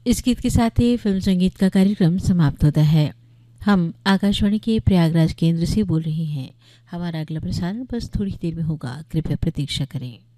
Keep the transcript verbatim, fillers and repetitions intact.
इस गीत के साथ ही फिल्म संगीत का कार्यक्रम समाप्त होता है। हम आकाशवाणी के प्रयागराज केंद्र से बोल रहे हैं। हमारा अगला प्रसारण बस थोड़ी देर में होगा, कृपया प्रतीक्षा करें।